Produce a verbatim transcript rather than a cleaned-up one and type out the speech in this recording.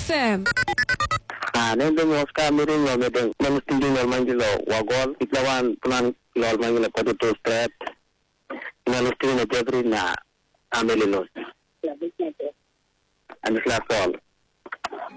F M. Ah, nendo mo ska miring mo medeng manustindi normal lo wagol itlawan punan lol mangila patu to strat manustindi na jebri na amelilos. Anisla sol.